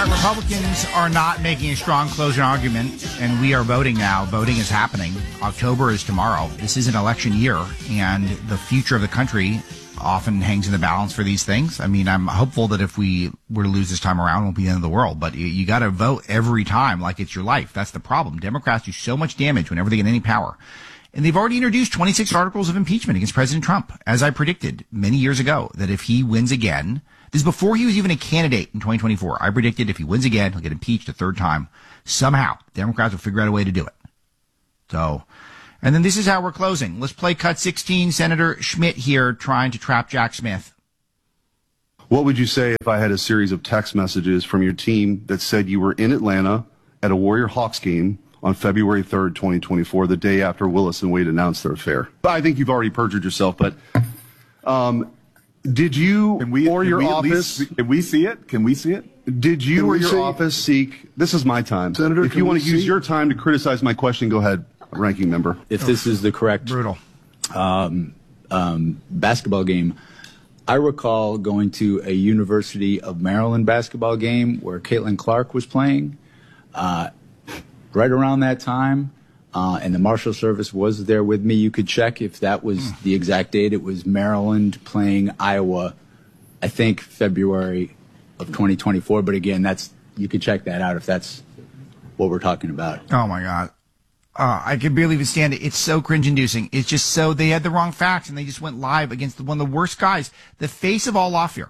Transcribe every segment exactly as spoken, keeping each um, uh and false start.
Republicans are not making a strong closing argument, and we are voting now. Voting is happening. October is tomorrow. This is an election year, and the future of the country often hangs in the balance for these things. I mean, I'm hopeful that if we were to lose this time around, it won't be the end of the world. But you, you got to vote every time like it's your life. That's the problem. Democrats do so much damage whenever they get any power. And they've already introduced twenty-six articles of impeachment against President Trump, as I predicted many years ago, that if he wins again, this is before he was even a candidate in twenty twenty-four. I predicted if he wins again, he'll get impeached a third time. Somehow, Democrats will figure out a way to do it. So, and then this is how we're closing. Let's play cut sixteen. Senator Schmidt here trying to trap Jack Smith. What would you say if I had a series of text messages from your team that said you were in Atlanta at a Warrior Hawks game on February third, twenty twenty-four, the day after Willis and Wade announced their affair? I think you've already perjured yourself, but um, did you can we, or can your we office... Least, can we see it? Can we see it? Did you can or your see? office seek... This is my time. Senator, if you want to use your time to criticize my question, go ahead, ranking member. If this is the correct brutal um, um, basketball game, I recall going to a University of Maryland basketball game where Caitlin Clark was playing. Uh, right around that time, uh, and the Marshal Service was there with me. You could check if that was the exact date. It was Maryland playing Iowa, I think February of twenty twenty-four. But again, that's you could check that out if that's what we're talking about. Oh, my God. Uh, I can barely even stand it. It's so cringe-inducing. It's just so they had the wrong facts, and they just went live against one of the worst guys, the face of all lawfare.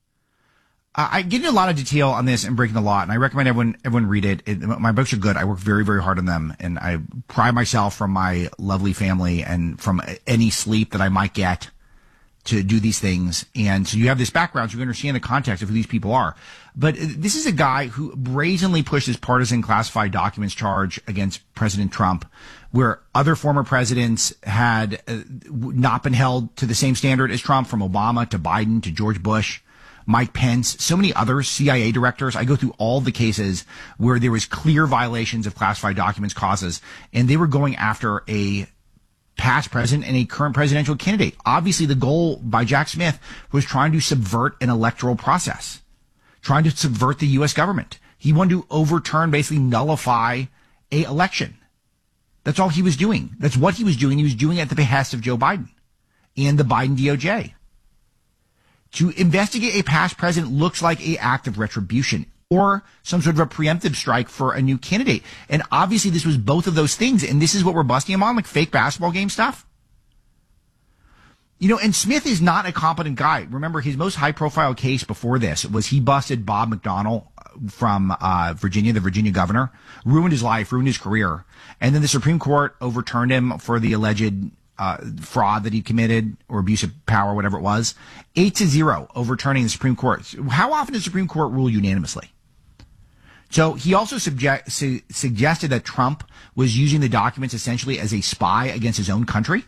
Uh, I get into a lot of detail on this and breaking the law, and I recommend everyone everyone read it. it. My books are good. I work very, very hard on them, and I pride myself from my lovely family and from any sleep that I might get to do these things. And so you have this background, so you understand the context of who these people are. But this is a guy who brazenly pushed this partisan classified documents charge against President Trump, where other former presidents had not been held to the same standard as Trump, from Obama to Biden to George Bush, Mike Pence, so many others, C I A directors. I go through all the cases where there was clear violations of classified documents causes, and they were going after a past president and a current presidential candidate. Obviously, the goal by Jack Smith was trying to subvert an electoral process, trying to subvert the U S government. He wanted to overturn, basically nullify a election. That's all he was doing. That's what he was doing. He was doing it at the behest of Joe Biden and the Biden D O J. To investigate a past president looks like an act of retribution or some sort of a preemptive strike for a new candidate. And obviously this was both of those things. And this is what we're busting him on, like fake basketball game stuff. You know, and Smith is not a competent guy. Remember, his most high-profile case before this was he busted Bob McDonnell from uh Virginia, the Virginia governor, ruined his life, ruined his career. And then the Supreme Court overturned him for the alleged uh fraud that he committed or abuse of power, whatever it was. Eight to zero overturning the Supreme Court. How often does the Supreme Court rule unanimously? So he also subject, su- suggested that Trump was using the documents essentially as a spy against his own country.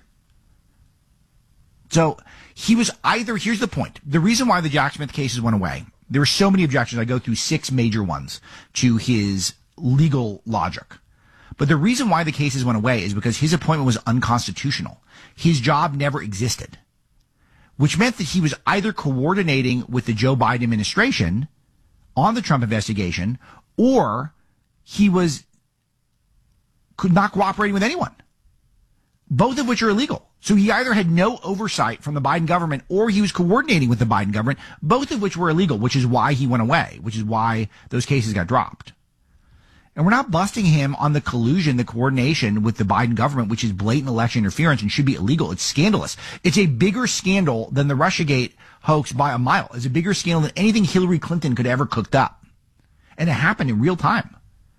So he was either, here's the point. The reason why the Jack Smith cases went away, there were so many objections. I go through six major ones to his legal logic. But the reason why the cases went away is because his appointment was unconstitutional. His job never existed, which meant that he was either coordinating with the Joe Biden administration on the Trump investigation, or he was could not cooperating with anyone, both of which are illegal. So he either had no oversight from the Biden government or he was coordinating with the Biden government, both of which were illegal, which is why he went away, which is why those cases got dropped. And we're not busting him on the collusion, the coordination with the Biden government, which is blatant election interference and should be illegal. It's scandalous. It's a bigger scandal than the Russiagate hoax by a mile. It's a bigger scandal than anything Hillary Clinton could ever cooked up. And it happened in real time.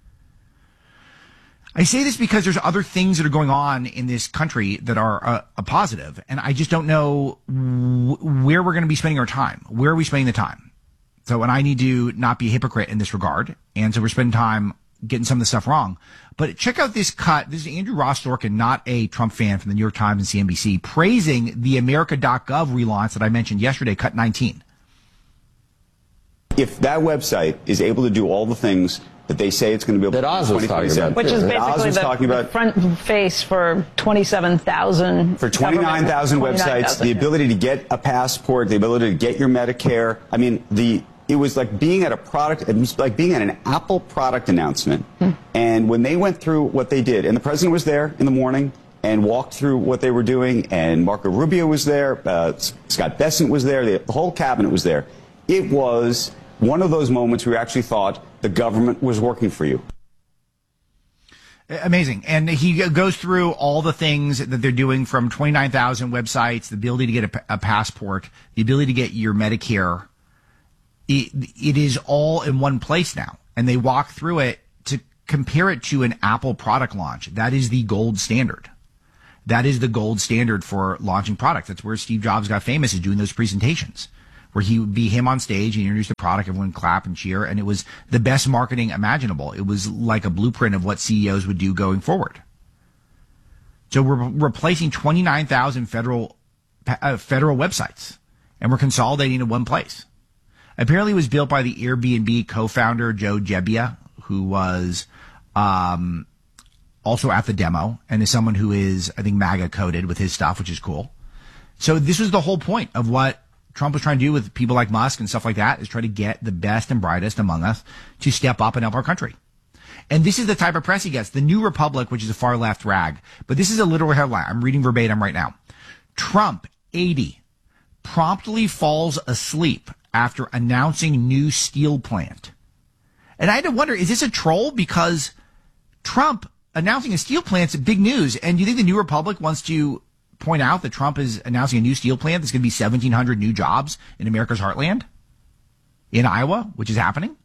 I say this because there's other things that are going on in this country that are uh, a positive, and I just don't know w- where we're going to be spending our time. Where are we spending the time? So, and I need to not be a hypocrite in this regard, and so we're spending time getting some of the stuff wrong. But check out this cut. This is Andrew Ross Sorkin, not a Trump fan, from the New York Times and C N B C, praising the America dot gov relaunch that I mentioned yesterday, cut nineteen. If that website is able to do all the things that they say it's going to be able that Oz to was talking about, which is basically the, talking the about, front face for twenty-seven thousand for twenty-nine thousand websites, the ability to get a passport, the ability to get your Medicare. I mean, the it was like being at a product, it was like being at an Apple product announcement. Hmm. And when they went through what they did, and the president was there in the morning and walked through what they were doing, and Marco Rubio was there, uh, Scott Bessent was there, the, the whole cabinet was there. It was one of those moments where you actually thought the government was working for you. Amazing. And he goes through all the things that they're doing, from twenty-nine thousand websites, the ability to get a, a passport, the ability to get your Medicare. It, it is all in one place now. And they walk through it to compare it to an Apple product launch. That is the gold standard. That is the gold standard for launching products. That's where Steve Jobs got famous, is doing those presentations, where he would be him on stage and introduce the product, everyone would clap and cheer, and it was the best marketing imaginable. It was like a blueprint of what C E Os would do going forward. So we're replacing twenty-nine thousand federal uh, federal websites, and we're consolidating in one place. Apparently it was built by the Airbnb co-founder, Joe Gebbia, who was um, also at the demo, and is someone who is, I think, MAGA coded with his stuff, which is cool. So this was the whole point of what Trump was trying to do with people like Musk and stuff like that, is try to get the best and brightest among us to step up and help our country. And this is the type of press he gets. The New Republic, which is a far left rag, but this is a literal headline. I'm reading verbatim right now. Trump, eighty, promptly falls asleep after announcing new steel plant. And I had to wonder, is this a troll? Because Trump announcing a steel plant's big news. And do you think the New Republic wants to point out that Trump is announcing a new steel plant that's going to be seventeen hundred new jobs in America's heartland, in Iowa, which is happening,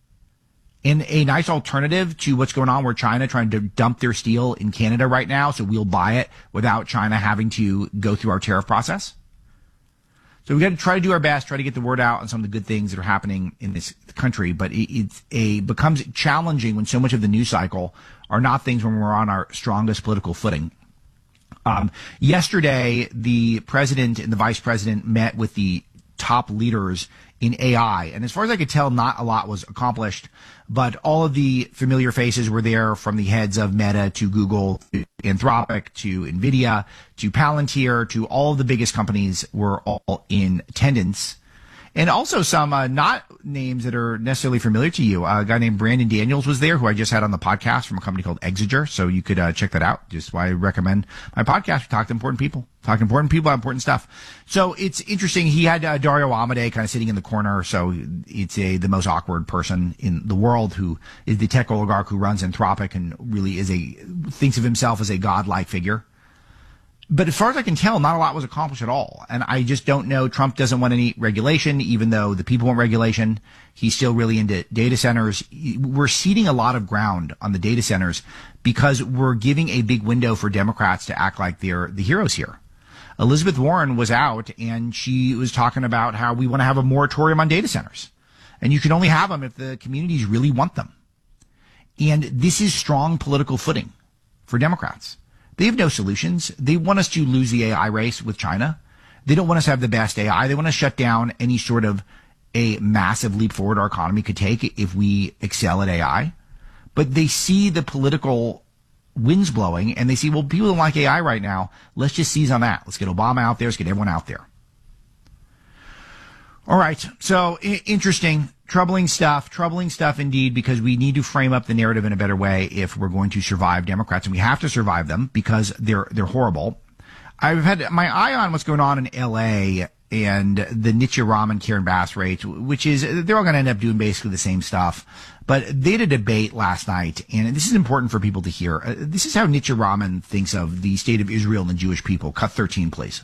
in a nice alternative to what's going on, where China trying to dump their steel in Canada right now, so we'll buy it without China having to go through our tariff process? So we got to try to do our best, try to get the word out on some of the good things that are happening in this country, but it it's a becomes challenging when so much of the news cycle are not things when we're on our strongest political footing. Um, yesterday, the president and the vice president met with the top leaders in A I. And as far as I could tell, not a lot was accomplished, but all of the familiar faces were there, from the heads of Meta to Google, to Anthropic to NVIDIA to Palantir to all of the biggest companies were all in attendance. And also some uh, not names that are necessarily familiar to you. Uh, a guy named Brandon Daniels was there, who I just had on the podcast from a company called Exiger. So you could uh, check that out. Just why I recommend my podcast. We talk to important people, talk to important people about important stuff. So it's interesting. He had uh, Dario Amodei kind of sitting in the corner. So it's a the most awkward person in the world, who is the tech oligarch who runs Anthropic and really is a thinks of himself as a godlike figure. But as far as I can tell, not a lot was accomplished at all. And I just don't know. Trump doesn't want any regulation, even though the people want regulation. He's still really into data centers. We're ceding a lot of ground on the data centers because we're giving a big window for Democrats to act like they're the heroes here. Elizabeth Warren was out, and she was talking about how we want to have a moratorium on data centers. And you can only have them if the communities really want them. And this is strong political footing for Democrats. They have no solutions. They want us to lose the A I race with China. They don't want us to have the best A I. They want to shut down any sort of a massive leap forward our economy could take if we excel at A I. But they see the political winds blowing, and they see, well, people don't like A I right now. Let's just seize on that. Let's get Obama out there. Let's get everyone out there. All right. So I- interesting. Troubling stuff, troubling stuff indeed, because we need to frame up the narrative in a better way if we're going to survive Democrats, and we have to survive them because they're they're horrible. I've had my eye on what's going on in L A and the Nitya Raman Karen Bass race, which is they're all going to end up doing basically the same stuff. But they had a debate last night, and this is important for people to hear. Uh, this is how Nitya Raman thinks of the state of Israel and the Jewish people. Cut thirteen, please.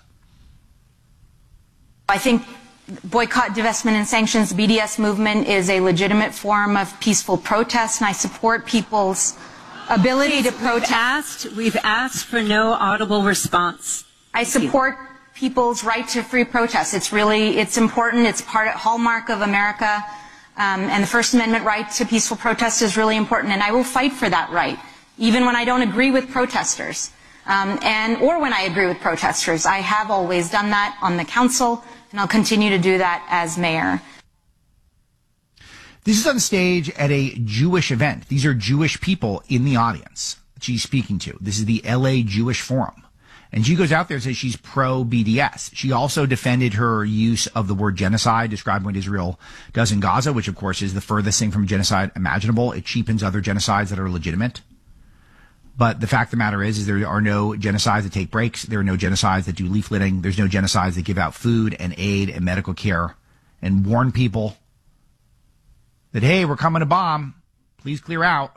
I think boycott, divestment, and sanctions, B D S movement is a legitimate form of peaceful protest, and I support people's ability to protest. We've asked, we've asked for no audible response. I support people's right to free protest. It's really, it's important. It's part of hallmark of America, um, and the First Amendment right to peaceful protest is really important, and I will fight for that right, even when I don't agree with protesters, um, and or when I agree with protesters. I have always done that on the council, and I'll continue to do that as mayor. This is on stage at a Jewish event. These are Jewish people in the audience she's speaking to. This is the L A Jewish Forum. And she goes out there and says she's pro-B D S. She also defended her use of the word genocide, describing what Israel does in Gaza, which, of course, is the furthest thing from genocide imaginable. It cheapens other genocides that are legitimate. But the fact of the matter is, is there are no genocides that take breaks. There are no genocides that do leafleting. There's no genocides that give out food and aid and medical care and warn people that, hey, we're coming to bomb. Please clear out.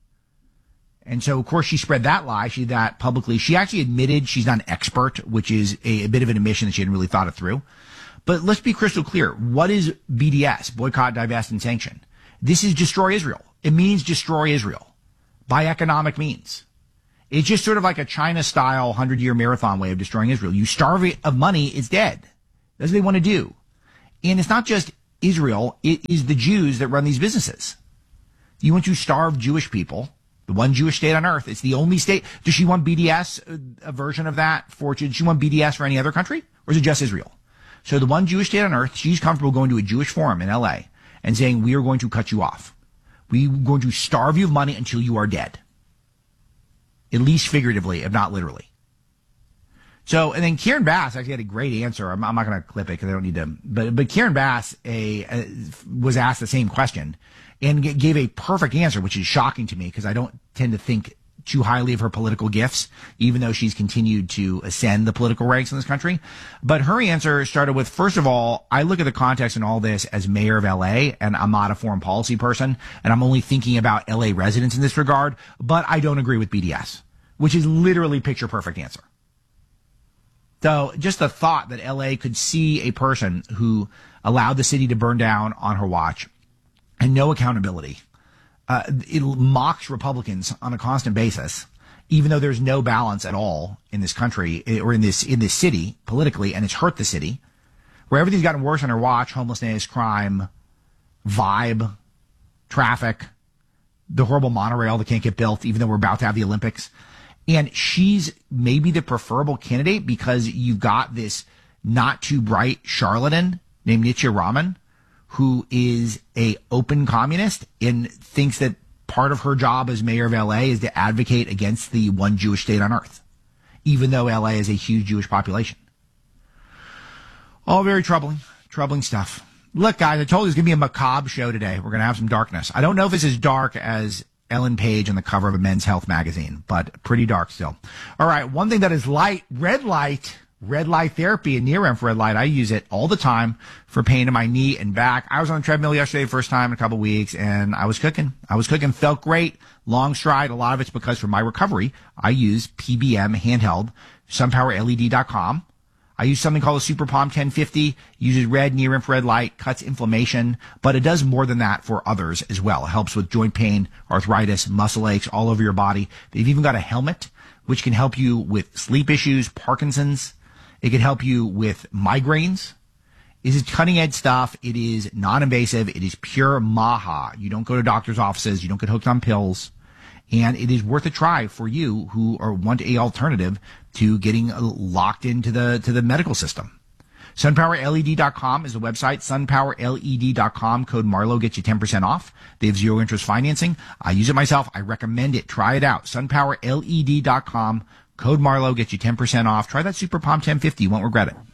And so, of course, she spread that lie. She did that publicly. She actually admitted she's not an expert, which is a, a bit of an admission that she hadn't really thought it through. But let's be crystal clear. What is B D S? Boycott, divest, and sanction. This is destroy Israel. It means destroy Israel by economic means. It's just sort of like a China-style hundred-year marathon way of destroying Israel. You starve it of money, it's dead. That's what they want to do. And it's not just Israel. It is the Jews that run these businesses. You want to starve Jewish people. The one Jewish state on earth. It's the only state. Does she want B D S, a version of that? For, does she want B D S for any other country? Or is it just Israel? So the one Jewish state on earth, she's comfortable going to a Jewish forum in L A and saying, we are going to cut you off. We are going to starve you of money until you are dead. At least figuratively, if not literally. So, and then Karen Bass actually had a great answer. I'm, I'm not going to clip it because I don't need to. But, but Karen Bass a, a, was asked the same question and g- gave a perfect answer, which is shocking to me because I don't tend to think too highly of her political gifts, even though she's continued to ascend the political ranks in this country. But her answer started with, first of all, I look at the context in all this as mayor of L A, and I'm not a foreign policy person, and I'm only thinking about L A residents in this regard, but I don't agree with B D S, which is literally picture perfect answer. So just the thought that L A could see a person who allowed the city to burn down on her watch and no accountability. Uh, it mocks Republicans on a constant basis, even though there's no balance at all in this country or in this, in this city politically, and it's hurt the city, where everything's gotten worse on her watch: homelessness, crime, vibe, traffic, the horrible monorail that can't get built, even though we're about to have the Olympics. And she's maybe the preferable candidate because you've got this not too bright charlatan named Nitya Raman, who is a open communist and thinks that part of her job as mayor of L A is to advocate against the one Jewish state on earth, even though L A is a huge Jewish population. All very troubling, troubling stuff. Look, guys, I told you it's going to be a macabre show today. We're going to have some darkness. I don't know if it's as dark as Ellen Page on the cover of a Men's Health magazine, but pretty dark still. All right, one thing that is light, red light, red light therapy and near-infrared light. I use it all the time for pain in my knee and back. I was on the treadmill yesterday, first time in a couple of weeks, and I was cooking. I was cooking, felt great, long stride. A lot of it's because for my recovery, I use P B M handheld, sunpower L E D dot com. I use something called a Super Palm ten fifty, uses red near-infrared light, cuts inflammation, but it does more than that for others as well. It helps with joint pain, arthritis, muscle aches all over your body. They've even got a helmet, which can help you with sleep issues, Parkinson's. It can help you with migraines. This is cutting-edge stuff. It is non-invasive. It is pure maha. You don't go to doctor's offices. You don't get hooked on pills. And it is worth a try for you who are want a alternative to getting locked into the to the medical system. sunpower L E D dot com is the website. sunpower L E D dot com. Code Marlowe gets you ten percent off. They have zero interest financing. I use it myself. I recommend it. Try it out. sunpower L E D dot com. Code Marlowe gets you ten percent off. Try that Super Palm ten fifty. You won't regret it.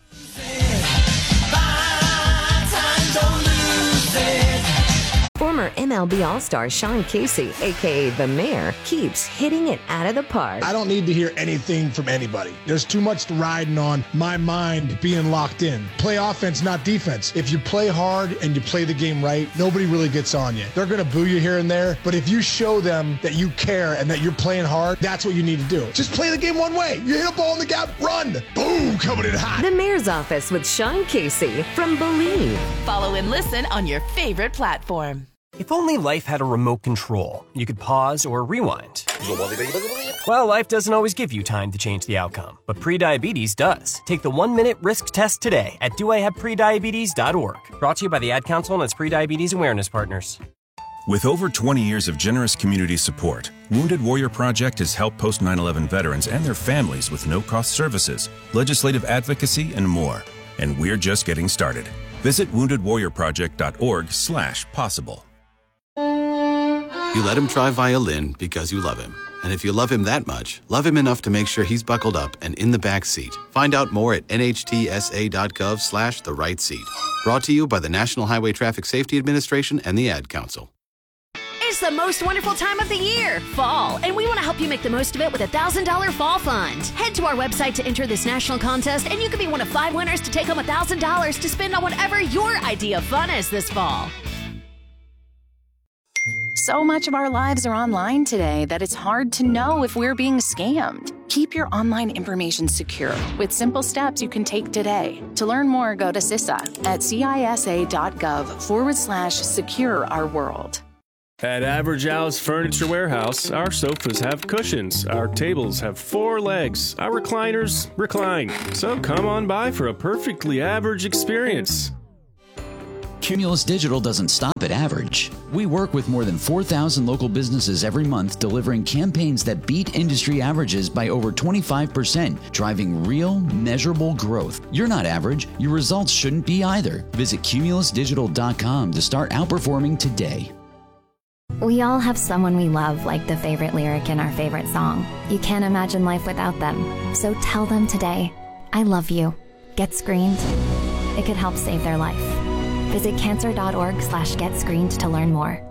Former M L B All-Star Sean Casey, a k a. The Mayor, keeps hitting it out of the park. I don't need to hear anything from anybody. There's too much riding on my mind being locked in. Play offense, not defense. If you play hard and you play the game right, nobody really gets on you. They're going to boo you here and there, but if you show them that you care and that you're playing hard, that's what you need to do. Just play the game one way. You hit a ball in the gap, run. Boom, coming in hot. The Mayor's Office with Sean Casey from Believe. Follow and listen on your favorite platform. If only life had a remote control, you could pause or rewind. Well, life doesn't always give you time to change the outcome, but prediabetes does. Take the one-minute risk test today at do I have prediabetes dot org. Brought to you by the Ad Council and its Prediabetes Awareness Partners. With over twenty years of generous community support, Wounded Warrior Project has helped post nine eleven veterans and their families with no-cost services, legislative advocacy, and more. And we're just getting started. Visit wounded warrior project dot org slash possible. You let him try violin because you love him. And if you love him that much, love him enough to make sure he's buckled up and in the back seat. Find out more at nhtsa.gov slash the right seat. Brought to you by the National Highway Traffic Safety Administration and the Ad Council. It's the most wonderful time of the year, fall, and we want to help you make the most of it with a one thousand dollars Fall Fund. Head to our website to enter this national contest, and you could be one of five winners to take home one thousand dollars to spend on whatever your idea of fun is this fall. So much of our lives are online today that it's hard to know if we're being scammed. Keep your online information secure with simple steps you can take today. To learn more, go to C I S A at cisa.gov forward slash secure our world. At Average Al's Furniture Warehouse, our sofas have cushions, our tables have four legs, our recliners recline. So come on by for a perfectly average experience. Cumulus Digital doesn't stop at average. We work with more than four thousand local businesses every month, delivering campaigns that beat industry averages by over twenty-five percent, driving real, measurable growth. You're not average. Your results shouldn't be either. Visit cumulus digital dot com to start outperforming today. We all have someone we love, like the favorite lyric in our favorite song. You can't imagine life without them. So tell them today, I love you. Get screened. It could help save their life. Visit cancer.org slash get screened to learn more.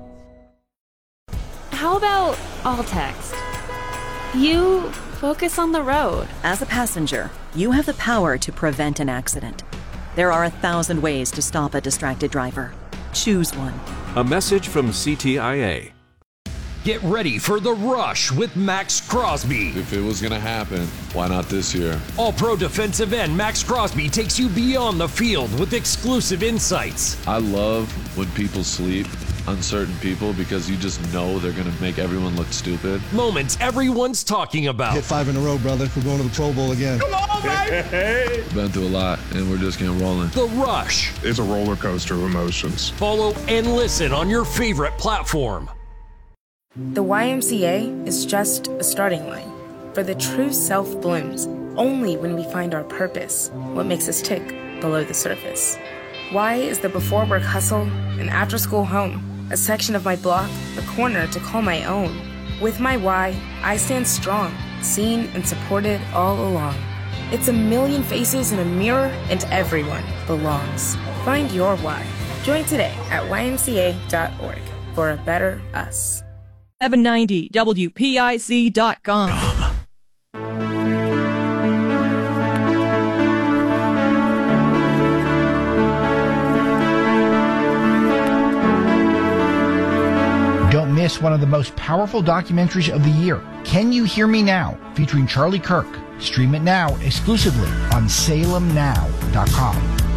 How about all text? You focus on the road. As a passenger, you have the power to prevent an accident. There are a thousand ways to stop a distracted driver. Choose one. A message from C T I A. Get ready for The Rush with Max Crosby. If it was going to happen, why not this year? All-pro defensive end Max Crosby takes you beyond the field with exclusive insights. I love when people sleep, uncertain people, because you just know they're going to make everyone look stupid. Moments everyone's talking about. Hit five in a row, brother. We're going to the Pro Bowl again. Come on, baby! Been through a lot, and we're just getting rolling. The Rush. It's a roller coaster of emotions. Follow and listen on your favorite platform. The Y M C A is just a starting line, for the true self blooms only when we find our purpose, what makes us tick below the surface. Y is the before work hustle, an after school home, a section of my block, a corner to call my own. With my Y, I stand strong, seen and supported all along. It's a million faces in a mirror, and everyone belongs. Find your Y. Join today at y m c a dot org for a better us. seven ninety W P I Z dot com. Don't miss one of the most powerful documentaries of the year, Can You Hear Me Now, featuring Charlie Kirk. Stream it now exclusively on salem now dot com.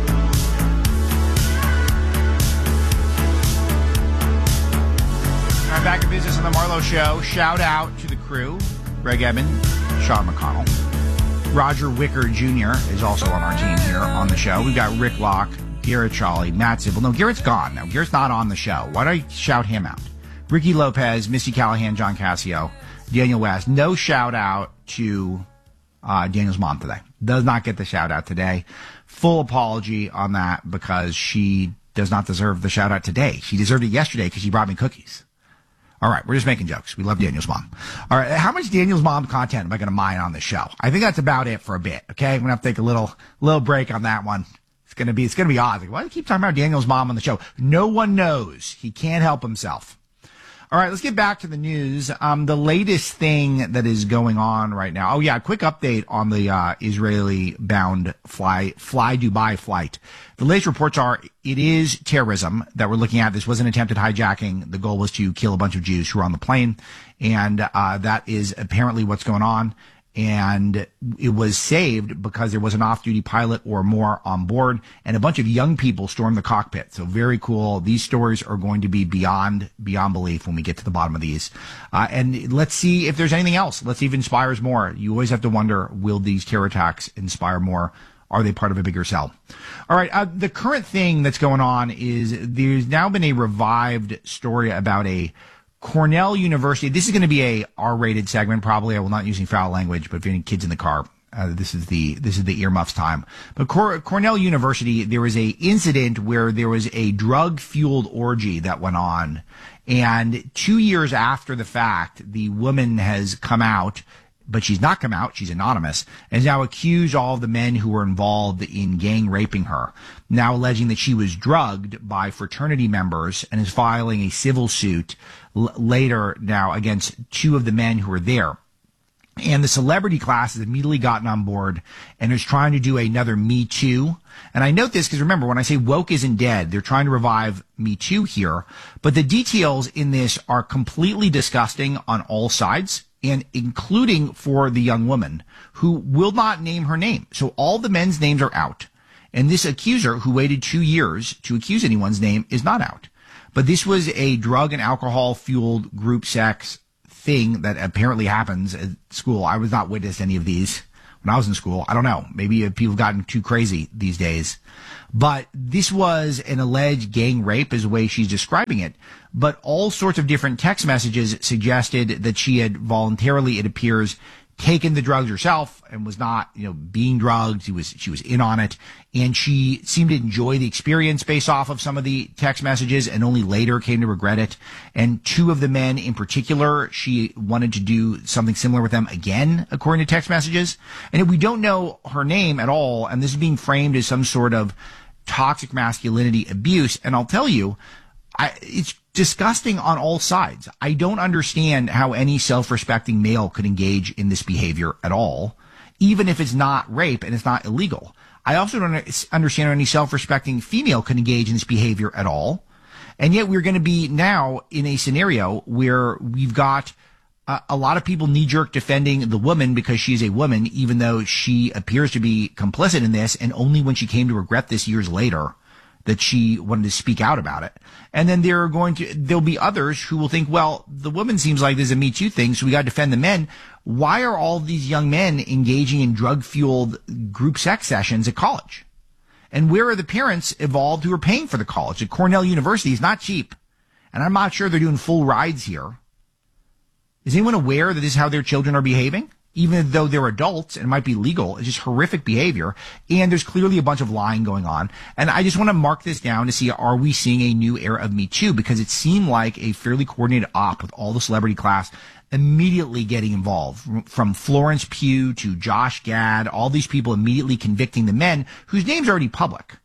I'm back in business on the Marlowe Show. Shout out to the crew, Greg Edmond, Sean McConnell. Roger Wicker Junior is also on our team here on the show. We've got Rick Locke, Garrett Chawley, Matt Zippel. No, Garrett's gone now. Garrett's not on the show. Why don't I shout him out? Ricky Lopez, Missy Callahan, John Cassio, Daniel West. No shout out to uh, Daniel's mom today. Does not get the shout out today. Full apology on that because she does not deserve the shout out today. She deserved it yesterday because she brought me cookies. All right, we're just making jokes. We love Daniel's mom. All right, how much Daniel's mom content am I going to mine on this show? I think that's about it for a bit. Okay, I'm going to have to take a little little break on that one. It's going to be it's going to be odd. Like, why do you keep talking about Daniel's mom on the show? No one knows. He can't help himself. All right, let's get back to the news. Um, the latest thing that is going on right now. Oh yeah, quick update on the uh, Israeli-bound fly fly Dubai flight. The latest reports are it is terrorism that we're looking at. This was an attempted hijacking. The goal was to kill a bunch of Jews who were on the plane, and uh, that is apparently what's going on. And it was saved because there was an off-duty pilot or more on board, and a bunch of young people stormed the cockpit. So very cool. These stories are going to be beyond beyond belief when we get to the bottom of these. Uh, and let's see if there's anything else. Let's see if it inspires more. You always have to wonder, will these terror attacks inspire more? Are they part of a bigger cell? All right. Uh, the current thing that's going on is there's now been a revived story about a Cornell University. This is going to be a R-rated segment, probably. I will not using foul language, but if you have any kids in the car, uh, this is the this is the earmuffs time. But Cor- Cornell University, there was a incident where there was a drug-fueled orgy that went on, And two years after the fact, the woman has come out, but she's not come out. She's anonymous, and has now accused all of the men who were involved in gang raping her, now alleging that she was drugged by fraternity members, and is filing a civil suit l- later now against two of the men who were there. And the celebrity class has immediately gotten on board and is trying to do another Me Too. And I note this because remember, when I say woke isn't dead, they're trying to revive Me Too here. But the details in this are completely disgusting on all sides, and including for the young woman who will not name her name. So all the men's names are out. And this accuser who waited two years to accuse anyone's name is not out. But this was a drug and alcohol fueled group sex thing that apparently happens at school. I was not witness to any of these when I was in school. I don't know. Maybe people have gotten too crazy these days. But this was an alleged gang rape is the way she's describing it. But all sorts of different text messages suggested that she had voluntarily, it appears, taken the drugs herself and was not, you know, being drugged. She was, she was in on it. And she seemed to enjoy the experience based off of some of the text messages and only later came to regret it. And two of the men in particular, she wanted to do something similar with them again, according to text messages. And we don't know her name at all. And this is being framed as some sort of toxic masculinity abuse. And I'll tell you, I, it's disgusting on all sides. I don't understand how any self-respecting male could engage in this behavior at all, even if it's not rape and it's not illegal. I also don't understand how any self-respecting female could engage in this behavior at all. And yet we're going to be now in a scenario where we've got uh, a lot of people knee-jerk defending the woman because she is a woman, even though she appears to be complicit in this, and only when she came to regret this years later that she wanted to speak out about it. And then there are going to, there'll be others who will think, well, the woman seems like there's a Me Too thing, so we got to defend the men. Why are all these young men engaging in drug-fueled group sex sessions at college? And where are the parents involved who are paying for the college? At Cornell University is not cheap. And I'm not sure they're doing full rides here. Is anyone aware that this is how their children are behaving? Even though they're adults and it might be legal, it's just horrific behavior. And there's clearly a bunch of lying going on. And I just want to mark this down to see, are we seeing a new era of Me Too? Because it seemed like a fairly coordinated op with all the celebrity class immediately getting involved. From Florence Pugh to Josh Gad, all these people immediately convicting the men whose names are already public.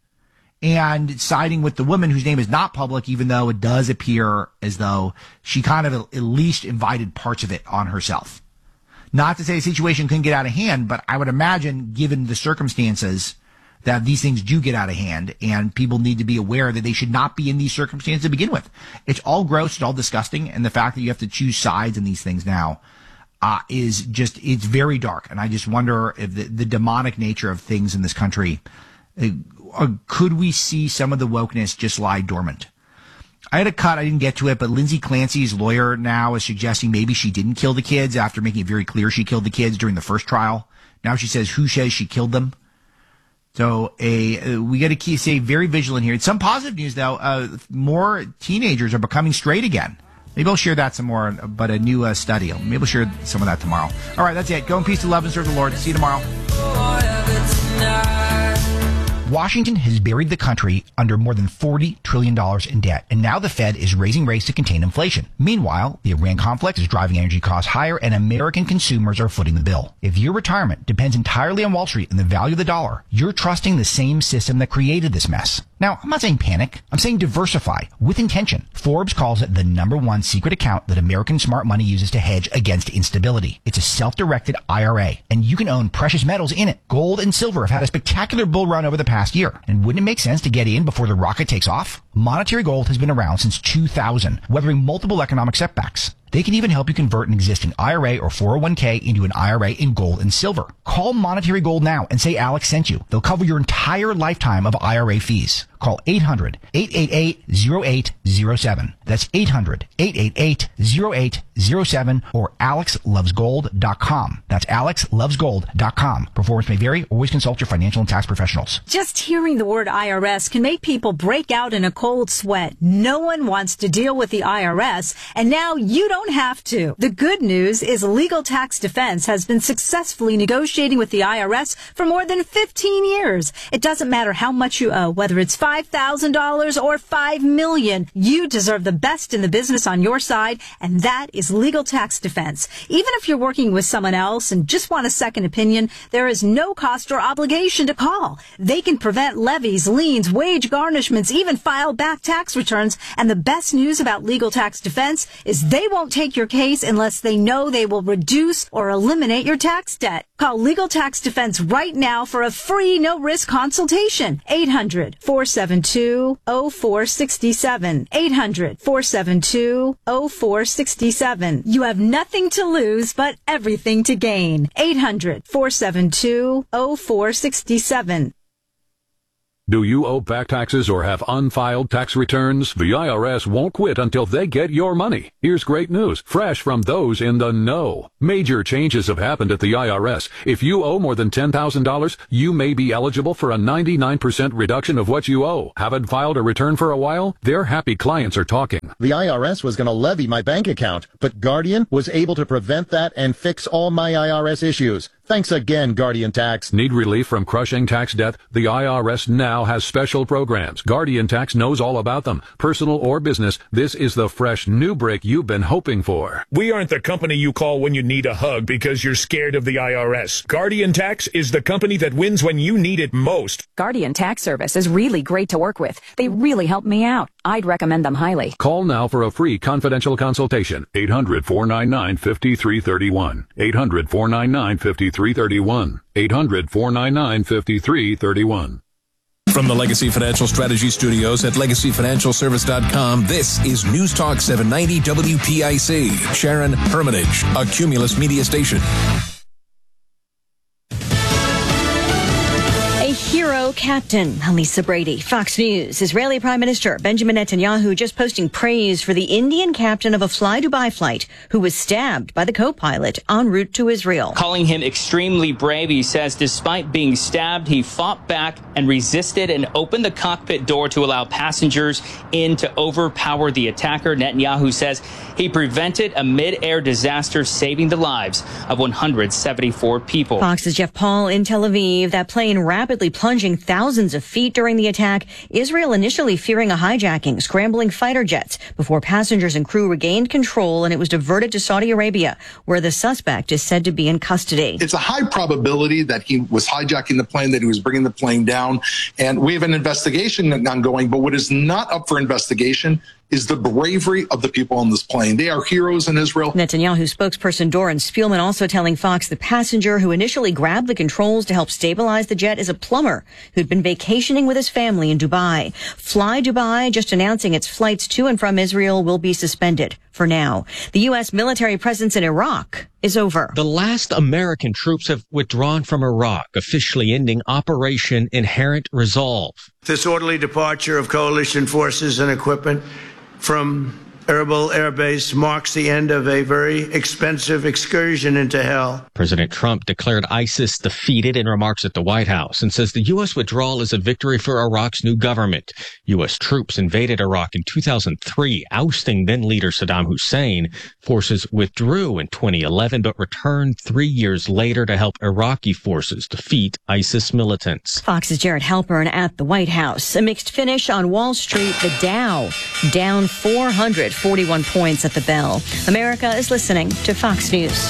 And siding with the woman whose name is not public, even though it does appear as though she kind of at least invited parts of it on herself. Not to say the situation couldn't get out of hand, but I would imagine, given the circumstances, that these things do get out of hand, and people need to be aware that they should not be in these circumstances to begin with. It's all gross, it's all disgusting, and the fact that you have to choose sides in these things now uh, is just, it's very dark. And I just wonder if the, the demonic nature of things in this country, uh, could we see some of the wokeness just lie dormant? I had a cut, I didn't get to it, but Lindsay Clancy's lawyer now is suggesting maybe she didn't kill the kids after making it very clear she killed the kids during the first trial. Now she says, who says she killed them? So a, uh, we got to keep, stay very vigilant here. It's some positive news, though. Uh, more teenagers are becoming straight again. Maybe I'll share that some more, but a new uh, study. Maybe I'll share some of that tomorrow. All right, that's it. Go in peace to love and serve the Lord. See you tomorrow. Washington has buried the country under more than forty trillion dollars in debt, and now the Fed is raising rates to contain inflation. Meanwhile, the Iran conflict is driving energy costs higher, and American consumers are footing the bill. If your retirement depends entirely on Wall Street and the value of the dollar, you're trusting the same system that created this mess. Now, I'm not saying panic. I'm saying diversify with intention. Forbes calls it the number one secret account that American smart money uses to hedge against instability. It's a self-directed I R A, and you can own precious metals in it. Gold and silver have had a spectacular bull run over the past year. And wouldn't it make sense to get in before the rocket takes off? Monetary Gold has been around since two thousand, weathering multiple economic setbacks. They can even help you convert an existing I R A or four oh one k into an I R A in gold and silver. Call Monetary Gold now and say Alex sent you. They'll cover your entire lifetime of I R A fees. Call eight hundred, eight eight eight, oh eight oh seven. That's eight hundred, eight eight eight, oh eight oh seven or alex loves gold dot com. That's alex loves gold dot com. Performance may vary. Always consult your financial and tax professionals. Just hearing the word I R S can make people break out in a cold sweat. No one wants to deal with the I R S, and now you don't have to. The good news is Legal Tax Defense has been successfully negotiating with the I R S for more than fifteen years. It doesn't matter how much you owe, whether it's five five thousand dollars or five million dollars. You deserve the best in the business on your side, and that is Legal Tax Defense. Even if you're working with someone else and just want a second opinion, there is no cost or obligation to call. They can prevent levies, liens, wage garnishments, even file back tax returns. And the best news about Legal Tax Defense is they won't take your case unless they know they will reduce or eliminate your tax debt. Call Legal Tax Defense right now for a free no-risk consultation. eight hundred, four seven two, oh four six seven. eight hundred, four seven two, oh four six seven. You have nothing to lose but everything to gain. eight hundred, four seven two, oh four six seven. Do you owe back taxes or have unfiled tax returns? The I R S won't quit until they get your money. Here's great news, fresh from those in the know. Major changes have happened at the I R S. If you owe more than ten thousand dollars, you may be eligible for a ninety-nine percent reduction of what you owe. Haven't filed a return for a while? Their happy clients are talking. The I R S was going to levy my bank account, but Guardian was able to prevent that and fix all my I R S issues. Thanks again, Guardian Tax. Need relief from crushing tax debt? The I R S now has special programs. Guardian Tax knows all about them. Personal or business, this is the fresh new break you've been hoping for. We aren't the company you call when you need a hug because you're scared of the I R S. Guardian Tax is the company that wins when you need it most. Guardian Tax Service is really great to work with. They really helped me out. I'd recommend them highly. Call now for a free confidential consultation. eight hundred, four nine nine, five three three one. eight hundred, four nine nine, five three three one. eight hundred, four nine nine, five three three one. From the Legacy Financial Strategy Studios at legacy financial service dot com, this is News Talk seven ninety W P I C. Sharon Hermitage, a Cumulus media station. Hero captain, Lisa Brady. Fox News. Israeli Prime Minister Benjamin Netanyahu just posting praise for the Indian captain of a Fly Dubai flight who was stabbed by the co-pilot en route to Israel. Calling him extremely brave, he says despite being stabbed, he fought back and resisted and opened the cockpit door to allow passengers in to overpower the attacker. Netanyahu says he prevented a mid-air disaster, saving the lives of one hundred seventy-four people. Fox's Jeff Paul in Tel Aviv. That plane rapidly plunging thousands of feet during the attack. Israel initially fearing a hijacking, scrambling fighter jets before passengers and crew regained control, and it was diverted to Saudi Arabia, where the suspect is said to be in custody. It's a high probability that he was hijacking the plane, that he was bringing the plane down, and we have an investigation ongoing, but what is not up for investigation is the bravery of the people on this plane. They are heroes in Israel. Netanyahu spokesperson Doron Spielman also telling Fox the passenger who initially grabbed the controls to help stabilize the jet is a plumber who'd been vacationing with his family in Dubai. Fly Dubai just announcing its flights to and from Israel will be suspended for now. The U S military presence in Iraq is over. The last American troops have withdrawn from Iraq, officially ending Operation Inherent Resolve. This orderly departure of coalition forces and equipment from Erbil Air Base marks the end of a very expensive excursion into hell. President Trump declared ISIS defeated in remarks at the White House and says the U S withdrawal is a victory for Iraq's new government. U S troops invaded Iraq in two thousand three, ousting then-leader Saddam Hussein. Forces withdrew in twenty eleven, but returned three years later to help Iraqi forces defeat ISIS militants. Fox's Jared Halpern at the White House. A mixed finish on Wall Street. The Dow down four hundred forty-one points at the bell. America is listening to Fox News.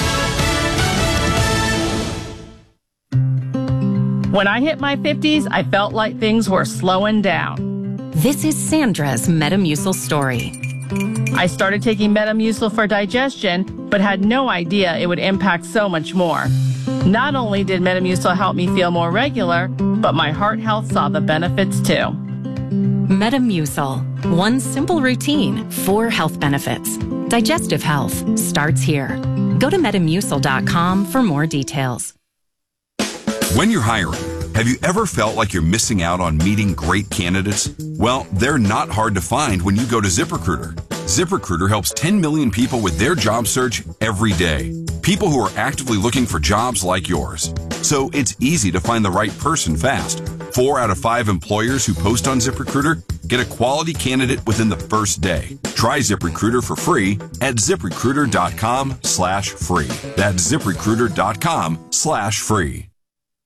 When I hit my fifties, I felt like things were slowing down. This is Sandra's Metamucil story. I started taking Metamucil for digestion, but had no idea it would impact so much more. Not only did Metamucil help me feel more regular, but my heart health saw the benefits too. Metamucil. One simple routine, four health benefits. Digestive health starts here. Go to metamucil dot com for more details. When you're hiring, have you ever felt like you're missing out on meeting great candidates? Well, they're not hard to find when you go to ZipRecruiter. ZipRecruiter helps ten million people with their job search every day. People who are actively looking for jobs like yours. So it's easy to find the right person fast. Four out of five employers who post on ZipRecruiter get a quality candidate within the first day. Try ZipRecruiter for free at ZipRecruiter dot com slash free. That's ZipRecruiter dot com slash free.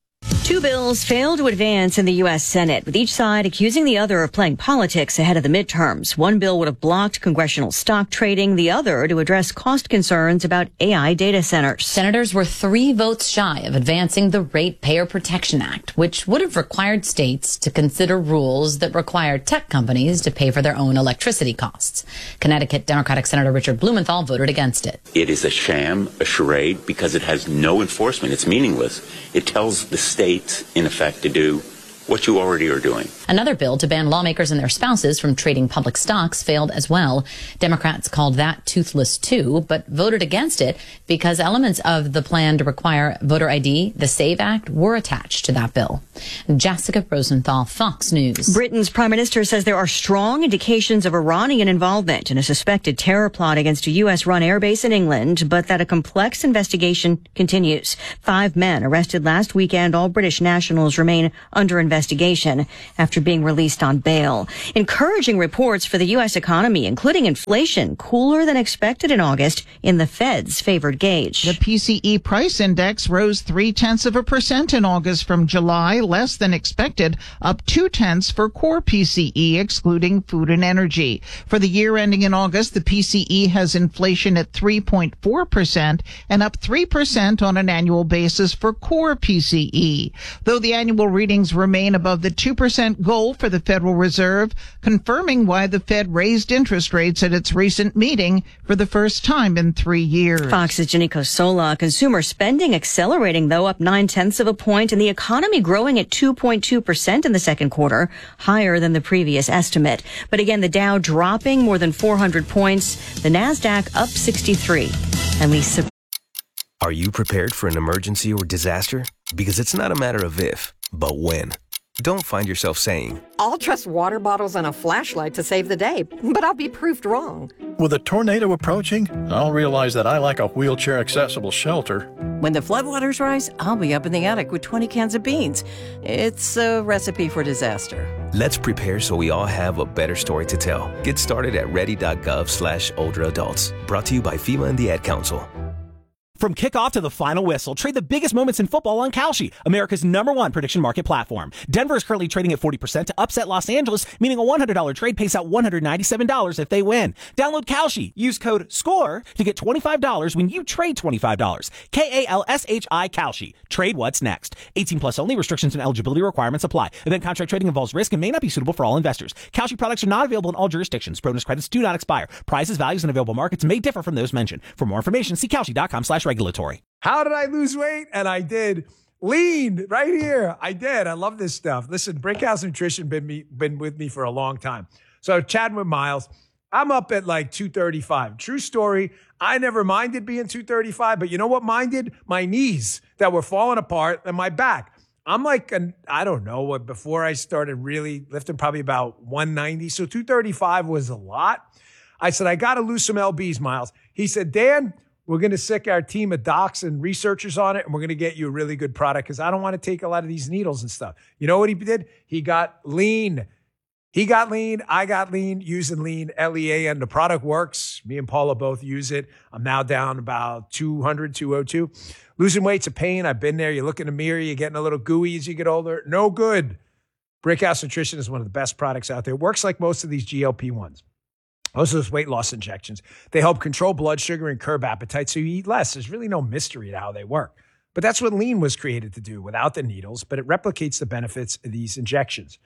Two bills failed to advance in the U S. Senate, with each side accusing the other of playing politics ahead of the midterms. One bill would have blocked congressional stock trading, the other to address cost concerns about A I data centers. Senators were three votes shy of advancing the Ratepayer Protection Act, which would have required states to consider rules that require tech companies to pay for their own electricity costs. Connecticut Democratic Senator Richard Blumenthal voted against it. It is a sham, a charade, because it has no enforcement. It's meaningless. It tells the state, in effect, to do what you already are doing. Another bill to ban lawmakers and their spouses from trading public stocks failed as well. Democrats called that toothless too, but voted against it because elements of the plan to require voter I D, the SAVE Act, were attached to that bill. Jessica Rosenthal, Fox News. Britain's prime minister says there are strong indications of Iranian involvement in a suspected terror plot against a U S-run airbase in England, but that a complex investigation continues. Five men arrested last weekend, all British nationals, remain under investigation after being released on bail. Encouraging reports for the U S economy, including inflation cooler than expected in August in the Fed's favored gauge. The P C E price index rose three-tenths of a percent in August from July, less than expected, up two-tenths for core P C E, excluding food and energy. For the year ending in August, the P C E has inflation at three point four percent and up three percent on an annual basis for core P C E. Though the annual readings remain above the two percent goal for the Federal Reserve, confirming why the Fed raised interest rates at its recent meeting for the first time in three years. Fox's Janiko Sola. Consumer spending accelerating, though, up nine-tenths of a point, and the economy growing at two point two percent in the second quarter, higher than the previous estimate. But again, the Dow dropping more than four hundred points, the NASDAQ up sixty-three. And Lisa. Are you prepared for an emergency or disaster? Because it's not a matter of if, but when. Don't find yourself saying, I'll trust water bottles and a flashlight to save the day, but I'll be proved wrong. With a tornado approaching, I'll realize that I like a wheelchair-accessible shelter. When the floodwaters rise, I'll be up in the attic with twenty cans of beans. It's a recipe for disaster. Let's prepare so we all have a better story to tell. Get started at ready.gov slash older adults. Brought to you by FEMA and the Ad Council. From kickoff to the final whistle, trade the biggest moments in football on Kalshi, America's number one prediction market platform. Denver is currently trading at forty percent to upset Los Angeles, meaning a one hundred dollars trade pays out one hundred ninety-seven dollars if they win. Download Kalshi. Use code SCORE to get twenty-five dollars when you trade twenty-five dollars. K A L S H I Kalshi. Trade what's next. eighteen plus only. Restrictions and eligibility requirements apply. Event contract trading involves risk and may not be suitable for all investors. Kalshi products are not available in all jurisdictions. Bonus credits do not expire. Prizes, values, and available markets may differ from those mentioned. For more information, see Kalshi.com slash regulatory. How did I lose weight? And I did. Lean right here. I did. I love this stuff. Listen, Brickhouse Nutrition been me been with me for a long time. So chatting with Miles, I'm up at like two thirty-five. True story. I never minded being two thirty-five, but you know what minded? My knees that were falling apart and my back. I'm like, an, I don't know what, before I started really lifting, probably about one ninety. So two thirty-five was a lot. I said, I got to lose some L Bs, Miles. He said, Dan, we're going to sick our team of docs and researchers on it, and we're going to get you a really good product because I don't want to take a lot of these needles and stuff. You know what he did? He got lean. He got lean. I got lean using lean, L E A N. The product works. Me and Paula both use it. I'm now down about two hundred, two oh two. Losing weight's a pain. I've been there. You look in the mirror, you're getting a little gooey as you get older. No good. Brickhouse Nutrition is one of the best products out there. It works like most of these G L P ones. Most of those weight loss injections. They help control blood sugar and curb appetite so you eat less. There's really no mystery to how they work. But that's what lean was created to do without the needles, but it replicates the benefits of these injections.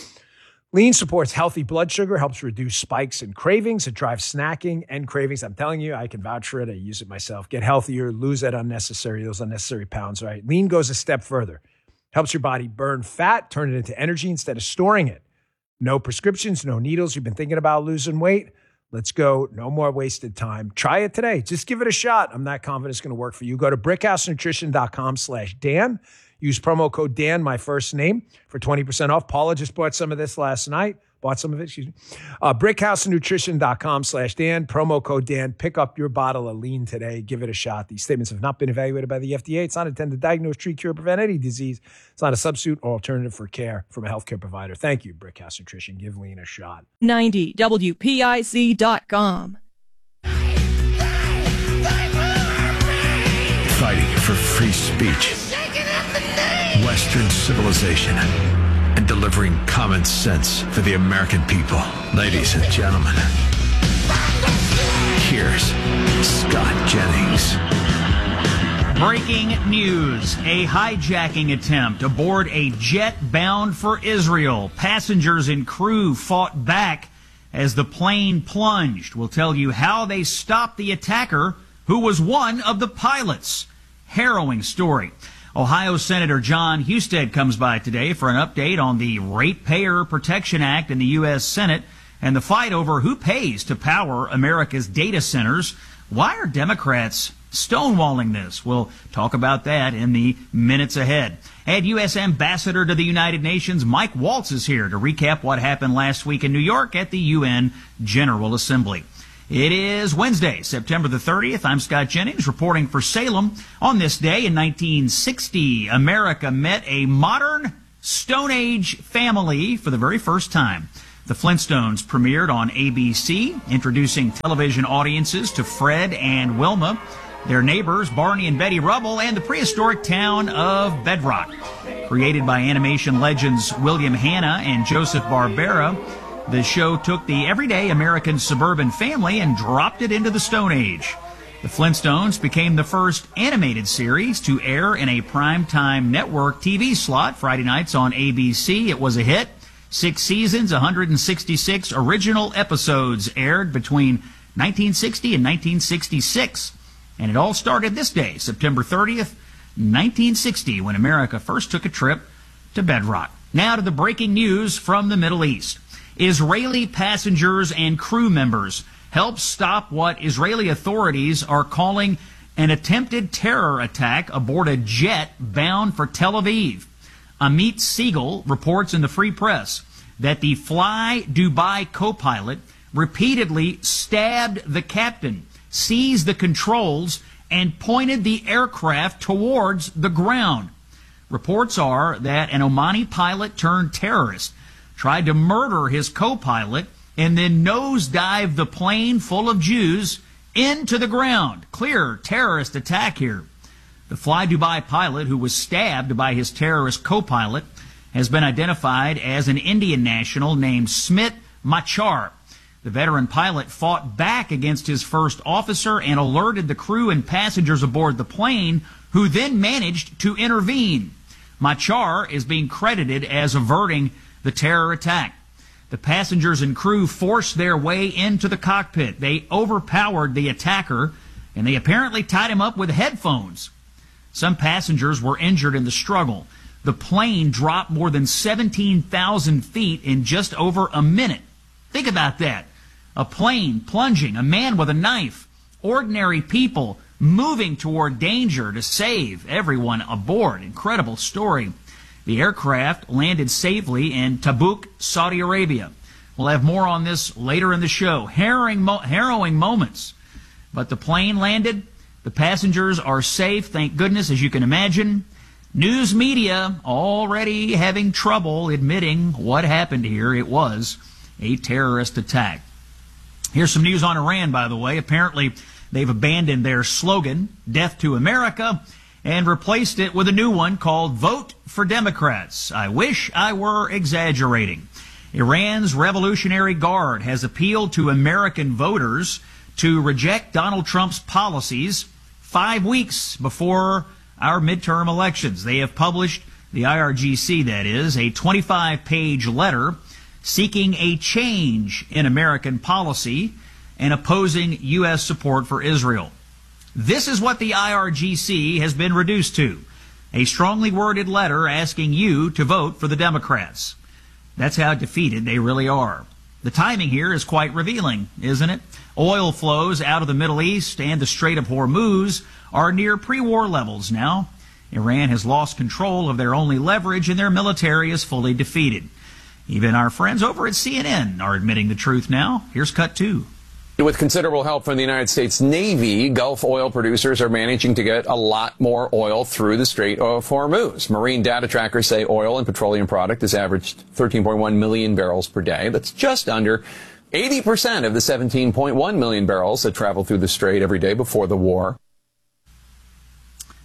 Lean supports healthy blood sugar, helps reduce spikes and cravings. It drives snacking and cravings. I'm telling you, I can vouch for it. I use it myself. Get healthier, lose that unnecessary, those unnecessary pounds, right? Lean goes a step further. Helps your body burn fat, turn it into energy instead of storing it. No prescriptions, no needles. You've been thinking about losing weight? Let's go. No more wasted time. Try it today. Just give it a shot. I'm not confident it's going to work for you. Go to brickhousenutrition.com slash Dan. Use promo code Dan, my first name, for twenty percent off. Paula just bought some of this last night. Bought some of it, excuse me. Uh, brickhousenutrition.com slash Dan. Promo code Dan. Pick up your bottle of lean today. Give it a shot. These statements have not been evaluated by the F D A. It's not intended to diagnose, treat, cure, prevent any disease. It's not a substitute or alternative for care from a healthcare provider. Thank you, Brickhouse Nutrition. Give lean a shot. ninety W P I C dot com. Fighting for free speech. Western civilization and delivering common sense for the American people. Ladies and gentlemen, here's Scott Jennings. Breaking news. A hijacking attempt aboard a jet bound for Israel. Passengers and crew fought back as the plane plunged. We'll tell you how they stopped the attacker, who was one of the pilots. Harrowing story. Ohio Senator John Husted comes by today for an update on the Ratepayer Protection Act in the U S Senate and the fight over who pays to power America's data centers. Why are Democrats stonewalling this? We'll talk about that in the minutes ahead. And U S Ambassador to the United Nations Mike Waltz is here to recap what happened last week in New York at the U N General Assembly. It is Wednesday, September the thirtieth. I'm Scott Jennings reporting for Salem. On this day in nineteen sixty, America met a modern Stone Age family for the very first time. The Flintstones premiered on A B C, introducing television audiences to Fred and Wilma, their neighbors Barney and Betty Rubble, and the prehistoric town of Bedrock. Created by animation legends William Hanna and Joseph Barbera, the show took the everyday American suburban family and dropped it into the Stone Age. The Flintstones became the first animated series to air in a primetime network T V slot Friday nights on A B C. It was a hit. Six seasons, one hundred sixty-six original episodes aired between nineteen sixty and nineteen sixty-six. And it all started this day, September thirtieth, nineteen sixty, when America first took a trip to Bedrock. Now to the breaking news from the Middle East. Israeli passengers and crew members helped stop what Israeli authorities are calling an attempted terror attack aboard a jet bound for Tel Aviv. Amit Siegel reports in the Free Press that the Fly Dubai co-pilot repeatedly stabbed the captain, seized the controls, and pointed the aircraft towards the ground. Reports are that an Omani pilot turned terrorist tried to murder his co-pilot and then nosedive the plane full of Jews into the ground. Clear terrorist attack here. The Fly Dubai pilot, who was stabbed by his terrorist co-pilot, has been identified as an Indian national named Smit Machar. The veteran pilot fought back against his first officer and alerted the crew and passengers aboard the plane, who then managed to intervene. Machar is being credited as averting the terror attack. The passengers and crew forced their way into the cockpit. They overpowered the attacker, and they apparently tied him up with headphones. Some passengers were injured in the struggle. The plane dropped more than seventeen thousand feet in just over a minute. Think about that. A plane plunging, a man with a knife, ordinary people moving toward danger to save everyone aboard. Incredible story. The aircraft landed safely in Tabuk, Saudi Arabia. We'll have more on this later in the show. Harrowing, mo- harrowing moments. But the plane landed. The passengers are safe, thank goodness, as you can imagine. News media already having trouble admitting what happened here. It was a terrorist attack. Here's some news on Iran, by the way. Apparently, they've abandoned their slogan, Death to America, and replaced it with a new one called Vote for Democrats. I wish I were exaggerating. Iran's Revolutionary Guard has appealed to American voters to reject Donald Trump's policies five weeks before our midterm elections. They have published, the I R G C that is, a twenty-five page letter seeking a change in American policy and opposing U S support for Israel. This is what the I R G C has been reduced to. A strongly worded letter asking you to vote for the Democrats. That's how defeated they really are. The timing here is quite revealing, isn't it? Oil flows out of the Middle East and the Strait of Hormuz are near pre-war levels now. Iran has lost control of their only leverage and their military is fully defeated. Even our friends over at C N N are admitting the truth now. Here's cut two. With considerable help from the United States Navy, Gulf oil producers are managing to get a lot more oil through the Strait of Hormuz. Marine data trackers say oil and petroleum product has averaged thirteen point one million barrels per day. That's just under eighty percent of the seventeen point one million barrels that traveled through the Strait every day before the war.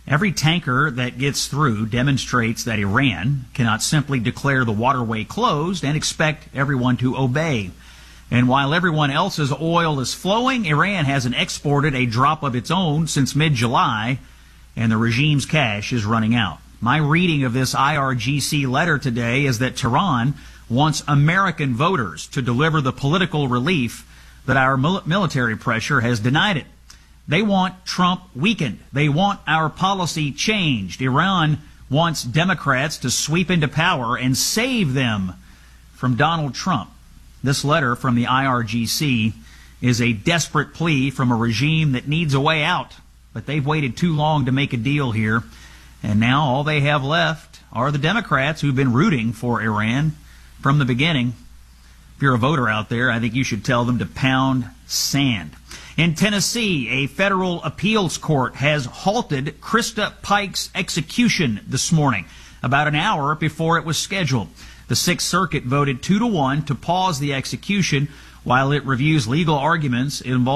Every tanker that gets through demonstrates that Iran cannot simply declare the waterway closed and expect everyone to obey. And while everyone else's oil is flowing, Iran hasn't exported a drop of its own since mid-July, and the regime's cash is running out. My reading of this I R G C letter today is that Tehran wants American voters to deliver the political relief that our mil- military pressure has denied it. They want Trump weakened. They want our policy changed. Iran wants Democrats to sweep into power and save them from Donald Trump. This letter from the I R G C is a desperate plea from a regime that needs a way out. But they've waited too long to make a deal here. And now all they have left are the Democrats who've been rooting for Iran from the beginning. If you're a voter out there, I think you should tell them to pound sand. In Tennessee, a federal appeals court has halted Krista Pike's execution this morning, about an hour before it was scheduled. The Sixth Circuit voted two to one to pause the execution while it reviews legal arguments involved